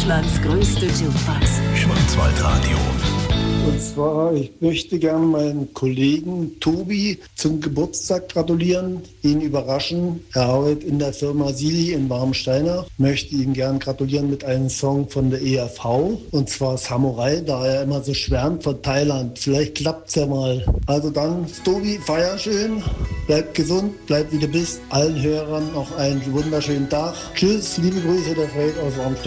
Deutschlands größte Jukebox. Schwarzwaldradio. Und zwar, ich möchte gerne meinen Kollegen Tobi zum Geburtstag gratulieren, ihn überraschen. Er arbeitet in der Firma Sili in Warmsteiner. Möchte ihn gern gratulieren mit einem Song von der ERV, und zwar Samurai, da er immer so schwärmt von Thailand. Vielleicht klappt's ja mal. Also dann, Tobi, feier schön, bleib gesund, bleib wie du bist. Allen Hörern noch einen wunderschönen Tag. Tschüss, liebe Grüße, der Fred aus Warmsteiner.